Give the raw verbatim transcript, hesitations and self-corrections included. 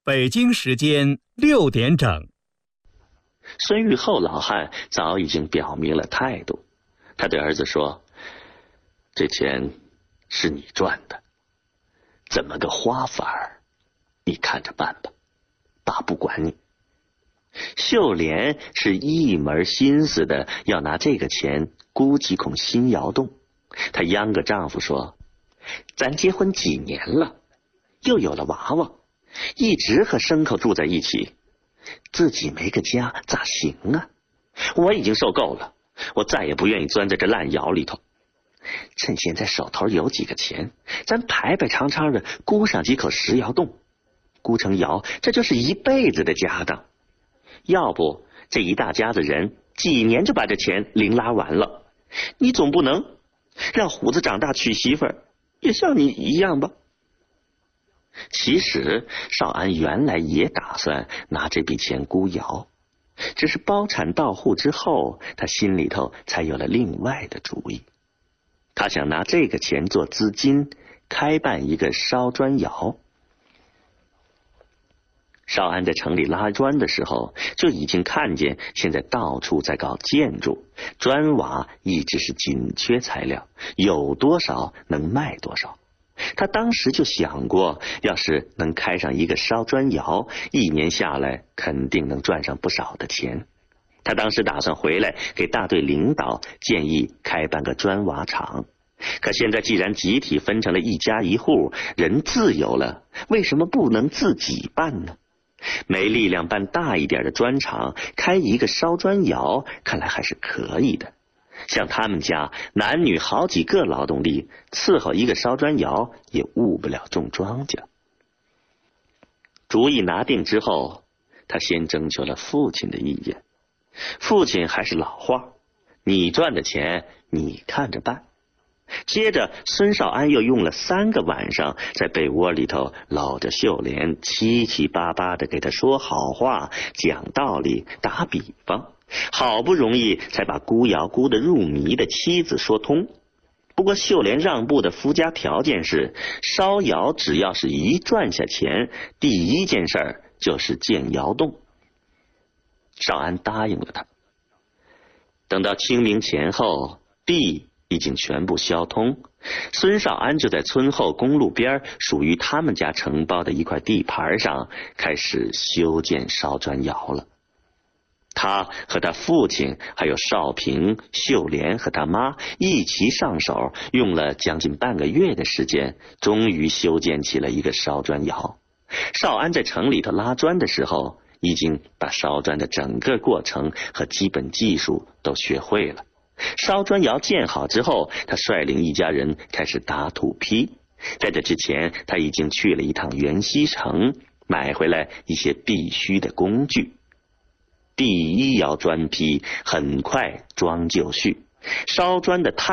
北京时间六点整。 孙玉厚老汉早已经表明了态度，他对儿子说：“这钱是你赚的，怎么个花法儿，你看着办吧，爸不管你。”秀莲是一门心思的要拿这个钱估几孔新窑洞，她央个丈夫说：“咱结婚几年了，又有了娃娃，一直和牲口住在一起，自己没个家咋行啊？我已经受够了，我再也不愿意钻在这烂窑里头。趁现在手头有几个钱，咱排排长长的估上几口石窑洞，估成窑，这就是一辈子的家当。要不这一大家子人几年就把这钱零拉完了，你总不能让虎子长大娶媳妇儿也像你一样吧？”其实少安原来也打算拿这笔钱估窑，只是包产到户之后，他心里头才有了另外的主意。他想拿这个钱做资金，开办一个烧砖窑。少安在城里拉砖的时候，就已经看见现在到处在搞建筑，砖瓦一直是紧缺材料，有多少能卖多少。他当时就想过，要是能开上一个烧砖窑，一年下来肯定能赚上不少的钱。他当时打算回来给大队领导建议开办个砖瓦厂，可现在既然集体分成了一家一户，人自由了，为什么不能自己办呢？没力量办大一点的砖厂，开一个烧砖窑看来还是可以的。像他们家男女好几个劳动力，伺候一个烧砖窑也误不了种庄稼。主意拿定之后，他先征求了父亲的意见。父亲还是老话，你赚的钱你看着办。接着孙少安又用了三个晚上在被窝里头搂着秀莲，七七八八的给他说好话，讲道理，打比方，好不容易才把估窑估得入迷的妻子说通。不过秀莲让步的附加条件是，烧窑只要是一赚下钱，第一件事就是建窑洞。少安答应了他。等到清明前后，地已经全部销通，孙少安就在村后公路边属于他们家承包的一块地盘上开始修建烧砖窑了。他和他父亲还有少平、秀莲和他妈一起上手，用了将近半个月的时间，终于修建起了一个烧砖窑。少安在城里头拉砖的时候，已经把烧砖的整个过程和基本技术都学会了。烧砖窑建好之后，他率领一家人开始打土坯。在这之前，他已经去了一趟元溪城，买回来一些必须的工具。第一窑砖坯很快装就绪，烧砖的炭